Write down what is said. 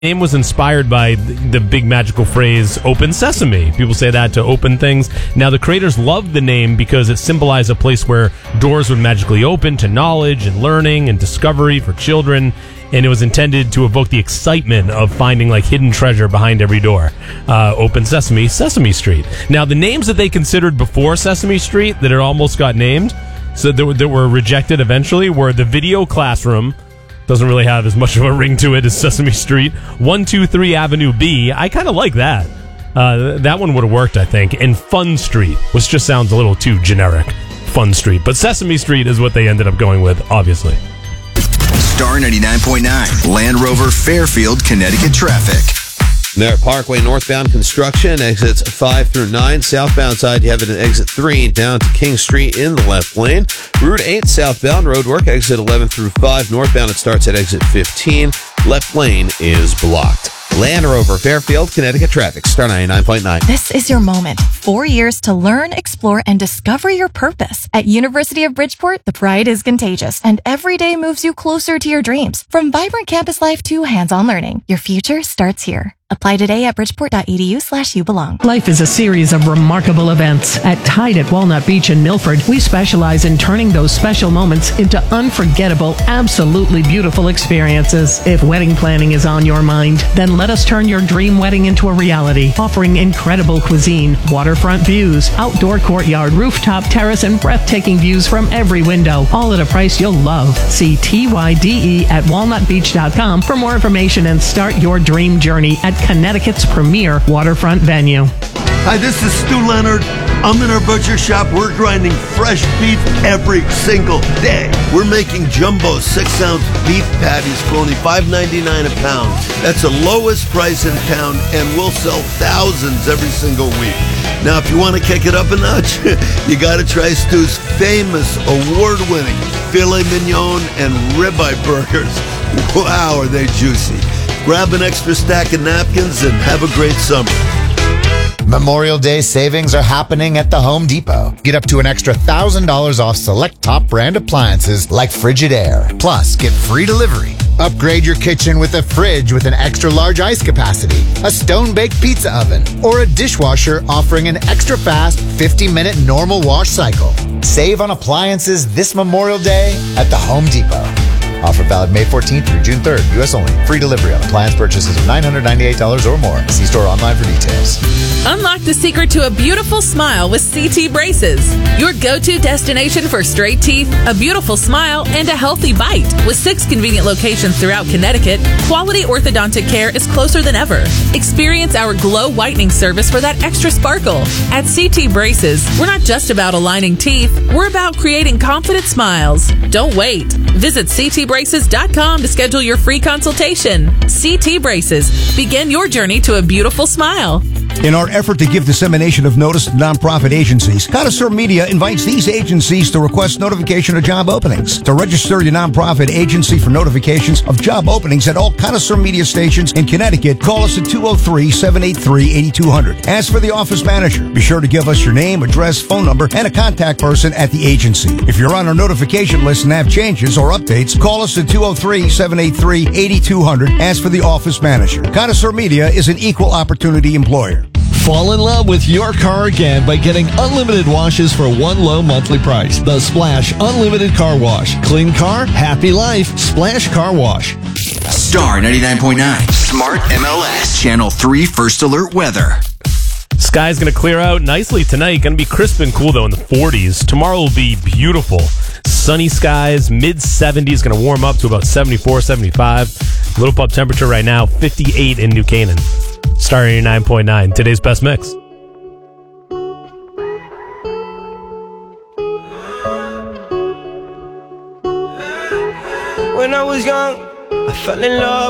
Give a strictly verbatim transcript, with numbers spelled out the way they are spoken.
name was inspired by the big magical phrase "open sesame." People say that to open things. Now, the creators loved the name because it symbolized a place where doors would magically open to knowledge and learning and discovery for children, and it was intended to evoke the excitement of finding like hidden treasure behind every door. Uh, open Sesame, Sesame Street. Now, the names that they considered before Sesame Street that it almost got named, so that were, that were rejected eventually, were the Video Classroom. Doesn't really have as much of a ring to it as Sesame Street. one two three Avenue B. I kind of like that. Uh, that one would have worked, I think. And Fun Street, which just sounds a little too generic. Fun Street. But Sesame Street is what they ended up going with, obviously. Star ninety-nine point nine, Land Rover, Fairfield, Connecticut traffic. Merritt Parkway, northbound construction, exits five through nine. Southbound side, you have it in exit three down to King Street in the left lane. Route eight, southbound roadwork, exit eleven through five. Northbound, it starts at exit fifteen. Left lane is blocked. Land Rover, Fairfield, Connecticut traffic. Star ninety-nine point nine. This is your moment. Four years to learn, explore, and discover your purpose. At University of Bridgeport, the pride is contagious, and every day moves you closer to your dreams. From vibrant campus life to hands-on learning, your future starts here. Apply today at bridgeport.edu slash you belong. Life is a series of remarkable events. At Tide at Walnut Beach in Milford, we specialize in turning those special moments into unforgettable, absolutely beautiful experiences. If wedding planning is on your mind, then let us turn your dream wedding into a reality, offering incredible cuisine, waterfront views, outdoor courtyard, rooftop terrace, and breathtaking views from every window, all at a price you'll love. See T Y D E at walnut beach dot com for more information and start your dream journey at Connecticut's premier waterfront venue. Hi, this is Stu Leonard. I'm in our butcher shop. We're grinding fresh beef every single day. We're making jumbo six-ounce beef patties for only five ninety-nine a pound. That's the lowest price in town, and we'll sell thousands every single week. Now, if you want to kick it up a notch, you got to try Stu's famous, award-winning filet mignon and ribeye burgers. Wow, are they juicy. Grab an extra stack of napkins and have a great summer. Memorial Day savings are happening at the Home Depot. Get up to an extra one thousand dollars off select top brand appliances like Frigidaire. Plus, get free delivery. Upgrade your kitchen with a fridge with an extra large ice capacity, a stone-baked pizza oven, or a dishwasher offering an extra fast fifty minute normal wash cycle. Save on appliances this Memorial Day at the Home Depot. Offer valid May fourteenth through June third. U S only. Free delivery on appliance purchases of nine hundred ninety-eight dollars or more. See store online for details. Unlock the secret to a beautiful smile with C T Braces. Your go-to destination for straight teeth, a beautiful smile, and a healthy bite. With six convenient locations throughout Connecticut, quality orthodontic care is closer than ever. Experience our glow whitening service for that extra sparkle. At C T Braces, we're not just about aligning teeth, we're about creating confident smiles. Don't wait. Visit C T braces dot com to schedule your free consultation. C T Braces. Begin your journey to a beautiful smile. In our effort to give dissemination of notice to nonprofit agencies, Connoisseur Media invites these agencies to request notification of job openings. To register your nonprofit agency for notifications of job openings at all Connoisseur Media stations in Connecticut, call us at two oh three, seven eight three, eight two zero zero. Ask for the office manager. Be sure to give us your name, address, phone number, and a contact person at the agency. If you're on our notification list and have changes or updates, call us at two oh three, seven eight three, eight two zero zero. Ask for the office manager. Connoisseur Media is an equal opportunity employer. Fall in love with your car again by getting unlimited washes for one low monthly price. The Splash Unlimited Car Wash. Clean car, happy life. Splash Car Wash. Star ninety-nine point nine, Smart M L S, Channel three First Alert Weather. Sky's going to clear out nicely tonight. Going to be crisp and cool, though, in the forties. Tomorrow will be beautiful. Sunny skies, mid seventies, going to warm up to about seventy-four, seventy-five. Little pub temperature right now, fifty-eight in New Canaan. Star ninety-nine point nine, today's best mix. When I was young, I fell in love